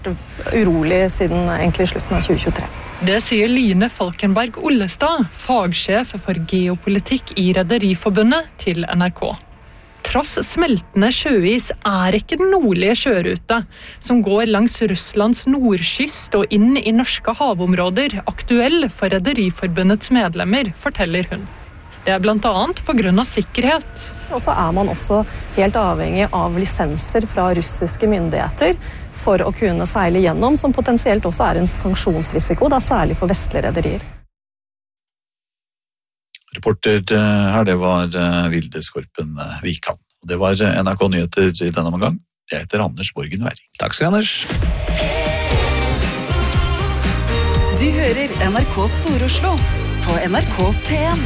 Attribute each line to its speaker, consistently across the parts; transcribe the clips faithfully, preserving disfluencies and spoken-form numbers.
Speaker 1: urolig siden egentlig slutten av tjue tjuetre.
Speaker 2: Det sier Line Falkenberg Ollestad, fagsjef for geopolitikk i Rederiforbundet til N R K. Tross smeltende sjøis er ikke den nordlige sjørute, som går langs Russlands nordkyst og inn i norske havområder, aktuell for Rederiforbundets medlemmer, forteller hun. Det er blant annet på grunn av sikkerhet.
Speaker 1: Og så er man også helt avhengig av lisenser fra russiske myndigheter for å kunne seile gjennom, som potensielt også er en sanksjonsrisiko, da særlig for vestlige rederier.
Speaker 3: Reporter her, det var Vilde Skorpen Vikan. Det var N R K Nyheter i denne omgang. Jeg heter Anders Borgen Werring.
Speaker 4: Takk skal du, Anders.
Speaker 5: Du hører N R K Stor-Oslo på N R K P en.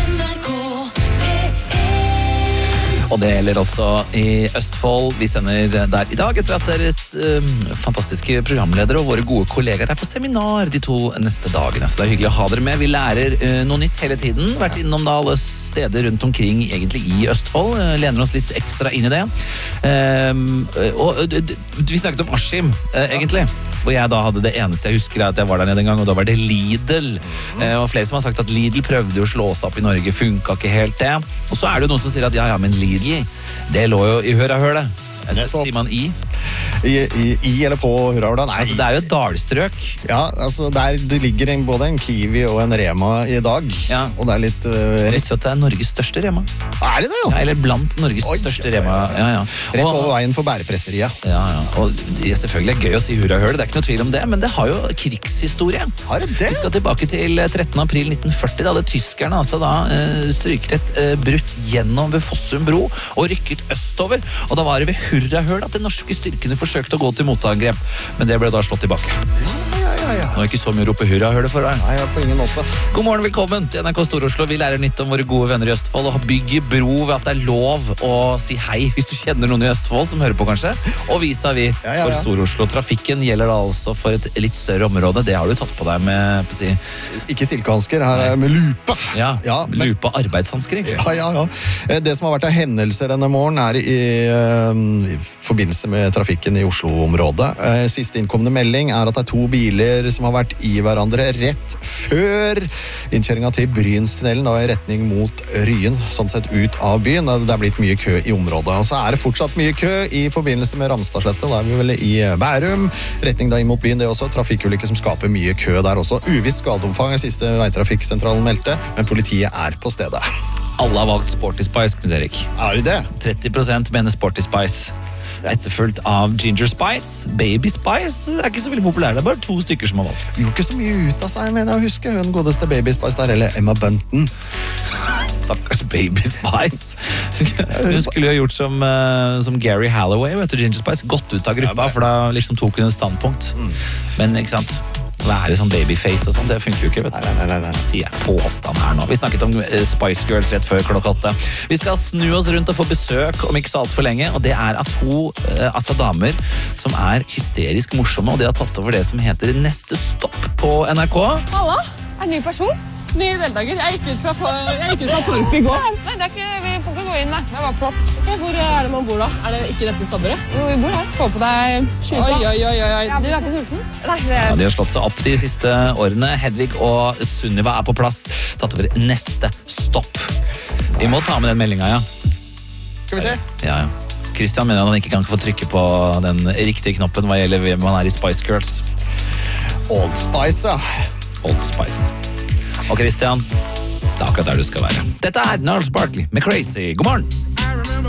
Speaker 4: Og det gjelder også i Østfold. Vi sender der i dag etter at deres um, fantastiske programledere og våre gode kollegaer er på seminar de to neste dagene. Så det er hyggelig å ha dere med. Vi lærer uh, noe nytt hele tiden. Vært innom da alle steder rundt omkring egentlig i Østfold. Uh, lener oss litt ekstra inn i det. Um, og uh, vi snakket om Askim, uh, egentlig. Hvor jeg da hadde det eneste jeg husker er at jeg var der nede en gang, og da var det Lidl. Uh, og flere som har sagt at Lidl prøvde å slå seg opp i Norge, funka ikke helt det. Og så er det jo noen som sier at ja, ja, men Lidl det lå jo i Hurra-høle. Sier man i?
Speaker 6: I, i, i eller på Hurra-høla? Nei.
Speaker 4: Altså, det er jo et dalstrøk.
Speaker 6: Ja, altså der det ligger en, både en Kiwi og en Rema i dag.
Speaker 4: Ja.
Speaker 6: Og det er litt... Uh,
Speaker 4: jeg visste at det er Norges største Rema.
Speaker 6: Er det det, jo?
Speaker 4: Ja, eller blant Norges Oi, største Rema. Ja, ja.
Speaker 6: Rett over veien for bærepresseriet.
Speaker 4: Ja, ja. Og det er selvfølgelig gøy å si Hurra-høle, det er ikke noe tvil om det, men det har jo krigshistorie.
Speaker 6: Har det det?
Speaker 4: Vi skal tilbake til trettende april nitten førti, da hadde tyskerne altså da uh, strykrett uh, brutt gjennom ved Fossum bro og rykket østover. Og da var det ved Hurra-høle at de norske styrkene forsøkte å gå til motangrep, men det ble da slått tilbake.
Speaker 6: Ja, ja, ja, ja.
Speaker 4: Nå er ikke så mye å rope hurra, hør det for deg.
Speaker 6: Nei, på ingen måte.
Speaker 4: God morgen, velkommen til N R K Stor-Oslo. Vi lærer nytt om våre gode venner i Østfold og bygger bro ved at det er lov å si hei hvis du kjenner noen i Østfold som hører på kanskje. Og visa vi
Speaker 6: ja, ja, ja.
Speaker 4: for Stor-Oslo. Trafikken gjelder da altså for et litt større område. Det har du tatt på deg med, på å si.
Speaker 6: Ikke silkehansker, her er med lupe.
Speaker 4: Ja,
Speaker 6: ja men...
Speaker 4: lupe arbeidshansker.
Speaker 6: Ja, ja, ja. Det som har vært av hendelser denne morgen er i, uh, i forbindelse med trafikken i Oslo-området. Uh, siste innkommende melding er at det er to biler som har vært i hverandre rett før innkjøringa til Brynstunnelen, da i retning mot Ryen, sånn sett ut av byen. Det er blitt mye kø i området. Og så er det fortsatt mye kø i forbindelse med Ramstadslettet. Da er vi vel i Bærum, retning da inn mot byen. Det er også trafikkulykker som skaper mye kø der også. Uvisst skadeomfang er siste veitrafikksentralen meldte, men politiet er på stedet.
Speaker 4: Alle har valgt Sporty Spice, Knut Erik.
Speaker 6: Er det det?
Speaker 4: tretti prosent mener Sporty Spice. Etterfulgt av Ginger Spice. Baby Spice er ikke så veldig populær. Det er bare to stykker som har valgt.
Speaker 6: Det gjorde ikke så mye ut av seg, mener jeg å huske. Hun godeste Baby Spice der, eller Emma Bunton.
Speaker 4: Stakkars Baby Spice. Hun skulle jo gjort som, uh, som Gary Halloway, vet du, Ginger Spice. Gått ut av gruppa, for da liksom tok hun en standpunkt. Mm. Men ikke sant? Være sånn babyface og sånn, det funker jo ikke, vet du.
Speaker 6: Nei, nei, nei, nei.
Speaker 4: Sier jeg påstand her nå. Vi snakket om Spice Girls rett før klokka åtte. Vi skal snu oss rundt og få besøk om ikke så alt for lenge, og det er at to eh, altså damer som er hysterisk morsomme, og de har tatt over det som heter Neste Stopp på N R K.
Speaker 7: Halla, er det ny person? Ny deltaker. Jeg gikk ut fra, jeg gikk ut fra Torp i går. Nei, det er ikke, vi får ikke gå inn, nei. Det var propp. Okay, hvor er det man bor da? Er det ikke dette stabberet? Jo, vi bor her. Få på deg skyta. Oi, oi, oi, oi. Du er ikke sulten? Nei, det er...
Speaker 4: Ja, de har slått seg opp de siste årene. Hedvig og Sunniva er på plass. Tatt over Neste Stopp. Vi må ta med den meldingen, ja.
Speaker 6: Skal vi se?
Speaker 4: Ja, ja. Christian mener at han ikke kan få trykke på den riktige knoppen hva gjelder hvem han er i Spice Girls.
Speaker 6: Old Spice, ja.
Speaker 4: Old Spice. Og Christian, det er akkurat der du skal være. Dette er Gnarls Barkley med Crazy. God morgen!